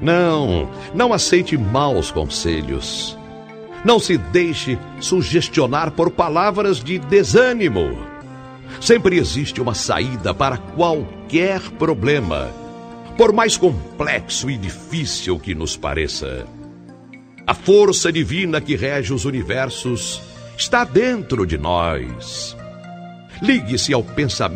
Não aceite maus conselhos. Não se deixe sugestionar por palavras de desânimo. Sempre existe uma saída para qualquer problema, por mais complexo e difícil que nos pareça. A força divina que rege os universos está dentro de nós. Ligue-se ao pensamento